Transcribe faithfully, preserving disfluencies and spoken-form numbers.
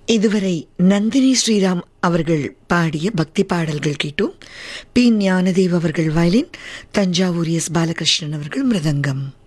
இதுவரை நந்தினி ஸ்ரீராம் அவர்கள் பாடிய பக்தி பாடல்கள் கேட்டோம். பி ஞானதேவ் அவர்கள் வயலின், தஞ்சாவூர் எஸ் பாலகிருஷ்ணன் அவர்கள் மிருதங்கம்.